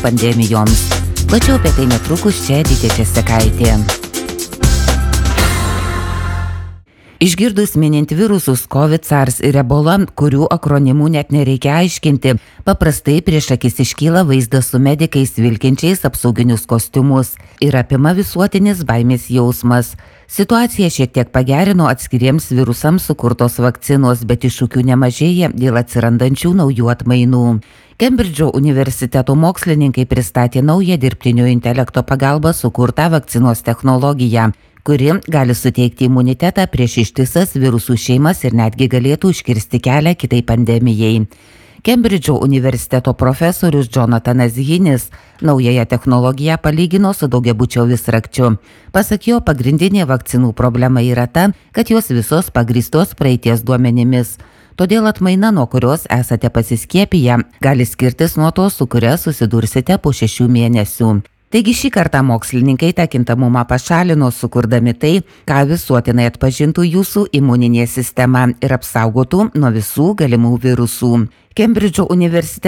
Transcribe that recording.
pandemijoms. Plačiau apie tai netrukus čia Edita Česekaitė. Išgirdus minint virusus COVID, SARS ir Ebola, kurių akronimų net nereikia aiškinti, paprastai prieš akis iškyla vaizdas su medikais vilkinčiais apsauginius kostiumus ir apima visuotinis baimės jausmas. Situaciją šiek tiek pagerino atskiriems virusams sukurtos vakcinos, bet iššūkių nemažėja dėl atsirandančių naujų atmainų. Kembridžo universiteto mokslininkai pristatė naują dirbtinio intelekto pagalbą sukurtą vakcinos technologiją, kuri gali suteikti imunitetą prieš ištisas virusų šeimas ir netgi galėtų užkirsti kelią kitai pandemijai. Kembridžo universiteto profesorius Jonathanas Hinis naująją technologiją palygino su daugiabučio visrakčiu. Pasak jo, pagrindinė vakcinų problema yra ta, kad jos visos pagrįstos praeities duomenimis. Todėl atmaina, nuo kurios esate pasiskiepiję, gali skirtis nuo tos, su kuria susidursite po 6 mėnesių. Taigi šį kartą mokslininkai tą kintamumą pašalino, sukurdami tai, ką visuotinai atpažintų jūsų imuninė sistema ir apsaugotų nuo visų galimų virusų. Kembridžo universiteto